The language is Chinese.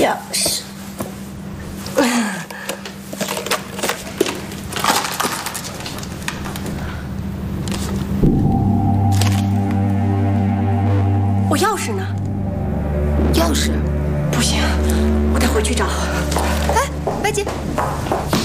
钥匙。我钥匙呢？ 钥匙？ 不行，我得回去找。 哎，白姐。